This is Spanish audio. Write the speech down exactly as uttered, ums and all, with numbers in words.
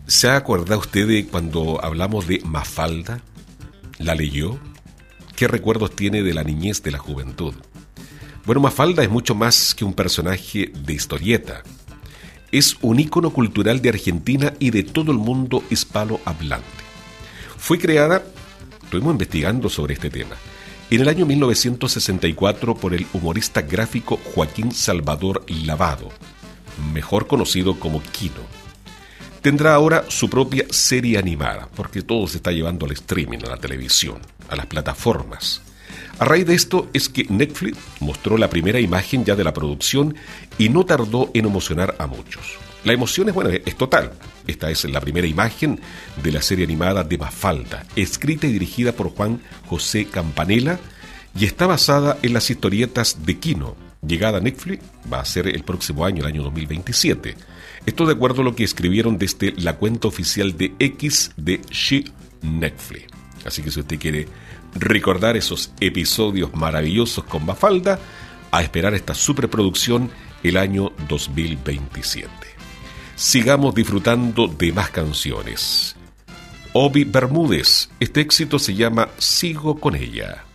¿Se ha acordado usted de cuando hablamos de Mafalda? ¿La leyó? ¿Qué recuerdos tiene de la niñez, de la juventud? Bueno, Mafalda es mucho más que un personaje de historieta. Es un ícono cultural de Argentina y de todo el mundo hispanohablante. Fue creada, estuvimos investigando sobre este tema, en el año mil novecientos sesenta y cuatro por el humorista gráfico Joaquín Salvador Lavado, mejor conocido como Quino. Tendrá ahora su propia serie animada, porque todo se está llevando al streaming, a la televisión, a las plataformas. A raíz de esto es que Netflix mostró la primera imagen ya de la producción y no tardó en emocionar a muchos. La emoción es, bueno, es total. Esta es la primera imagen de la serie animada de Mafalda, escrita y dirigida por Juan José Campanella y está basada en las historietas de Quino. Llegada a Netflix va a ser el próximo año, el año dos mil veintisiete. Esto de acuerdo a lo que escribieron desde la cuenta oficial de X de She Netflix. Así que si usted quiere recordar esos episodios maravillosos con Mafalda, a esperar esta superproducción el año dos mil veintisiete. Sigamos disfrutando de más canciones. Obi Bermúdez, este éxito se llama Sigo con ella.